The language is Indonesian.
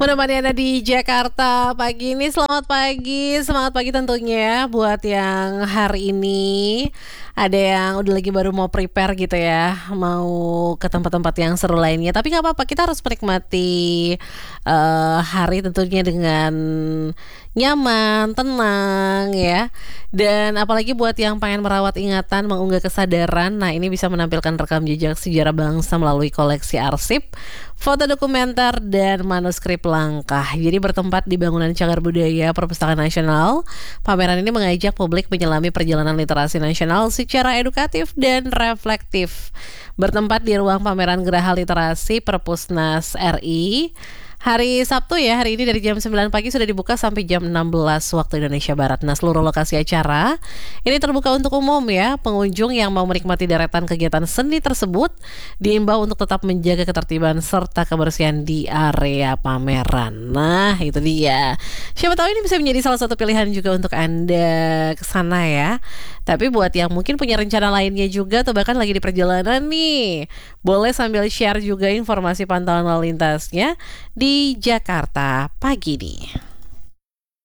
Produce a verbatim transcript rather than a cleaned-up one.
Menemani Anda di Jakarta pagi ini. Selamat pagi, semangat pagi tentunya buat yang hari ini ada yang udah lagi baru mau prepare gitu ya, mau ke tempat-tempat yang seru lainnya. Tapi nggak apa-apa, kita harus menikmati uh, hari tentunya dengan nyaman, tenang ya. Dan apalagi buat yang pengen merawat ingatan, mengunggah kesadaran, nah ini bisa menampilkan rekam jejak sejarah bangsa melalui koleksi arsip, foto dokumenter, dan manuskrip langkah. Jadi bertempat di bangunan Cagar Budaya Perpustakaan Nasional, pameran ini mengajak publik menyelami perjalanan literasi nasional secara edukatif dan reflektif. Bertempat di ruang pameran Geraha Literasi Perpusnas R I. Hari Sabtu ya, hari ini dari jam sembilan pagi sudah dibuka sampai jam enam belas waktu Indonesia Barat. Nah, seluruh lokasi acara ini terbuka untuk umum ya. Pengunjung yang mau menikmati deretan kegiatan seni tersebut diimbau untuk tetap menjaga ketertiban serta kebersihan di area pameran. Nah, itu dia. Siapa tahu ini bisa menjadi salah satu pilihan juga untuk Anda ke sana ya. Tapi buat yang mungkin punya rencana lainnya juga atau bahkan lagi di perjalanan nih, boleh sambil share juga informasi pantauan lalu lintasnya di Jakarta pagi ini.